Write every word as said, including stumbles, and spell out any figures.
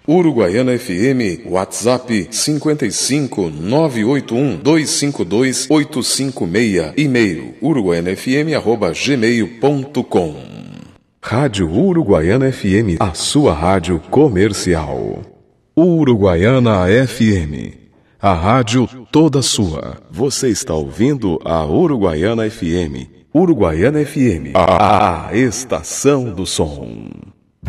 Uruguaiana F M, WhatsApp cinquenta e cinco, nove oito um, dois cinco dois, oito cinco seis, e-mail uruguaianafm arroba gmail ponto com. Rádio Uruguaiana F M, a sua rádio comercial. Uruguaiana F M, a rádio toda sua. Você está ouvindo a Uruguaiana F M. Uruguaiana F M, a, a estação do som.